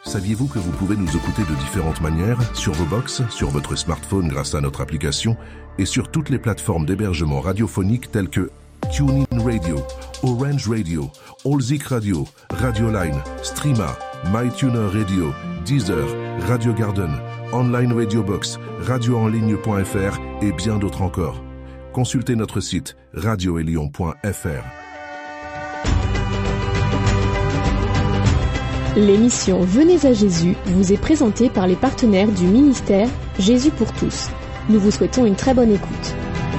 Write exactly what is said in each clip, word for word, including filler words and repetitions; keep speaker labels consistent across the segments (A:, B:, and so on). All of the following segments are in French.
A: Saviez-vous que vous pouvez nous écouter de différentes manières, sur vos box, sur votre smartphone grâce à notre application et sur toutes les plateformes d'hébergement radiophonique telles que TuneIn Radio, Orange Radio, Allzik Radio, Radioline, Streama, MyTuner Radio, Deezer, Radio Garden, Online Radio Box, radio en ligne point f r et bien d'autres encore. Consultez notre site radio elion point f r.
B: L'émission Venez à Jésus vous est présentée par les partenaires du ministère Jésus pour tous. Nous vous souhaitons une très bonne écoute.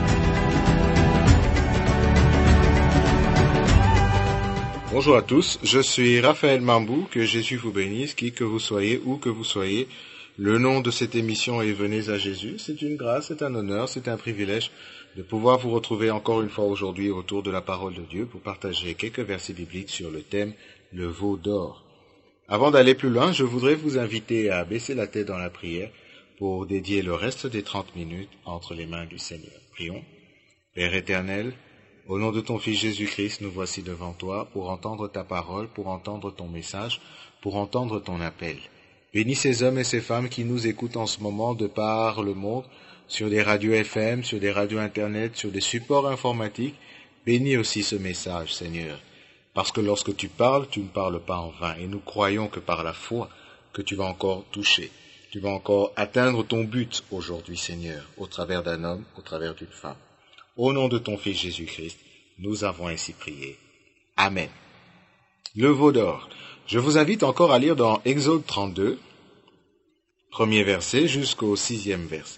C: Bonjour à tous, je suis Raphaël Mambou, que Jésus vous bénisse, qui que vous soyez, où que vous soyez. Le nom de cette émission est Venez à Jésus. C'est une grâce, c'est un honneur, c'est un privilège de pouvoir vous retrouver encore une fois aujourd'hui autour de la parole de Dieu pour partager quelques versets bibliques sur le thème « Le veau d'or ». Avant d'aller plus loin, je voudrais vous inviter à baisser la tête dans la prière pour dédier le reste des trente minutes entre les mains du Seigneur. Prions. Père éternel, au nom de ton Fils Jésus-Christ, nous voici devant toi pour entendre ta parole, pour entendre ton message, pour entendre ton appel. Bénis ces hommes et ces femmes qui nous écoutent en ce moment de par le monde, sur des radios F M, sur des radios Internet, sur des supports informatiques. Bénis aussi ce message, Seigneur. Parce que lorsque tu parles, tu ne parles pas en vain. Et nous croyons que par la foi, que tu vas encore toucher. Tu vas encore atteindre ton but aujourd'hui, Seigneur, au travers d'un homme, au travers d'une femme. Au nom de ton Fils Jésus-Christ, nous avons ainsi prié. Amen. Le veau d'or. Je vous invite encore à lire dans Exode trente-deux, premier verset jusqu'au sixième verset.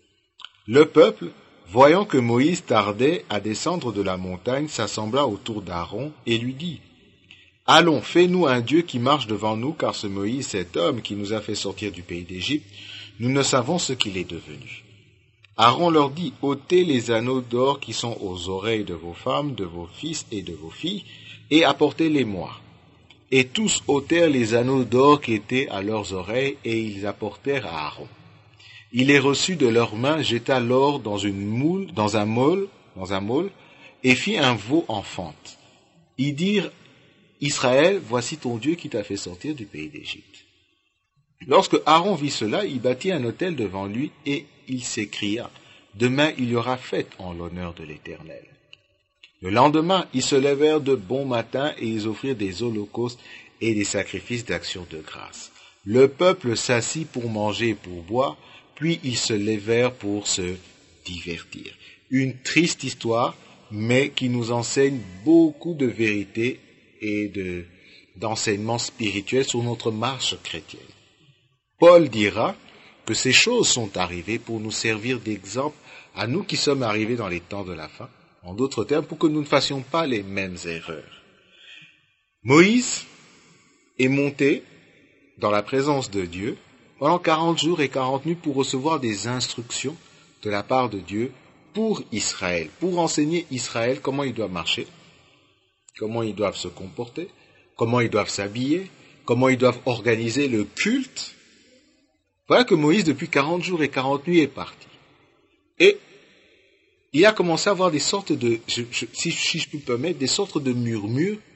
C: Le peuple, voyant que Moïse tardait à descendre de la montagne, s'assembla autour d'Aaron et lui dit « Allons, fais-nous un Dieu qui marche devant nous, car ce Moïse, cet homme qui nous a fait sortir du pays d'Égypte, nous ne savons ce qu'il est devenu. » Aaron leur dit « ôtez les anneaux d'or qui sont aux oreilles de vos femmes, de vos fils et de vos filles, et apportez-les-moi. » Et tous ôtèrent les anneaux d'or qui étaient à leurs oreilles, et ils apportèrent à Aaron. Il les reçut de leurs mains, jeta l'or dans une moule, dans un moule, dans un moule, et fit un veau en fente. Ils dirent, Israël, voici ton Dieu qui t'a fait sortir du pays d'Égypte. Lorsque Aaron vit cela, il bâtit un autel devant lui, et il s'écria, demain il y aura fête en l'honneur de l'Éternel. Le lendemain, ils se levèrent de bon matin, et ils offrirent des holocaustes et des sacrifices d'action de grâce. Le peuple s'assit pour manger et pour boire, puis ils se levèrent pour se divertir. Une triste histoire, mais qui nous enseigne beaucoup de vérités et de, d'enseignements spirituels sur notre marche chrétienne. Paul dira que ces choses sont arrivées pour nous servir d'exemple à nous qui sommes arrivés dans les temps de la fin, en d'autres termes, pour que nous ne fassions pas les mêmes erreurs. Moïse est monté dans la présence de Dieu pendant quarante jours et quarante nuits pour recevoir des instructions de la part de Dieu pour Israël, pour enseigner Israël comment ils doivent marcher, comment ils doivent se comporter, comment ils doivent s'habiller, comment ils doivent organiser le culte. Voilà que Moïse, depuis quarante jours et quarante nuits, est parti. Et il a commencé à avoir des sortes de, je, je, si, si je peux me permettre, des sortes de murmures